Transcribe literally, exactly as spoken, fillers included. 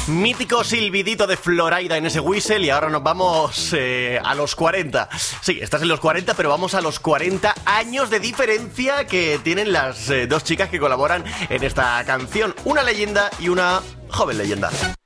Mítico silbidito de Floraida en ese whistle. Y ahora nos vamos eh, a los cuarenta. Sí, estás en los cuarenta, pero vamos a los cuarenta años de diferencia que tienen las eh, dos chicas que colaboran en esta canción. Una leyenda y una joven leyenda.